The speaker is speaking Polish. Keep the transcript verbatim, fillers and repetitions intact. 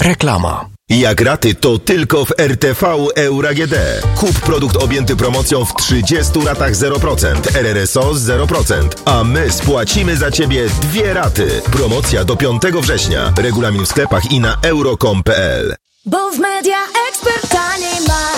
Reklama. Jak raty, to tylko w R T V Euro A G D. Kup produkt objęty promocją w trzydziestu ratach zero procent, R R S O zero procent, a my spłacimy za Ciebie dwie raty. Promocja do piątego września. Regulamin w sklepach i na euro kropka com kropka p l. Bo w Media Expert taniej ma.